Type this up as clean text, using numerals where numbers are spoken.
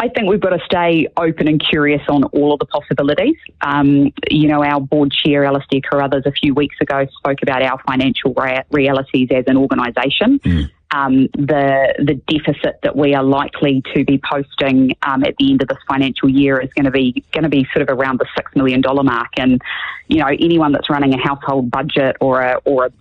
I think we've got to stay open and curious on all of the possibilities. Our board chair, Alistair Carruthers, a few weeks ago spoke about our financial realities as an organisation. The deficit that we are likely to be posting at the end of this financial year is going to be sort of around the $6 million mark. And anyone that's running a household budget or a